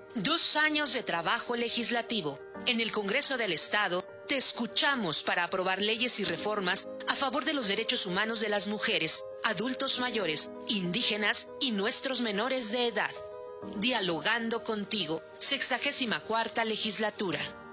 2 años de trabajo legislativo. En el Congreso del Estado, te escuchamos para aprobar leyes y reformas a favor de los derechos humanos de las mujeres, adultos mayores, indígenas y nuestros menores de edad. Dialogando contigo, 64ª legislatura.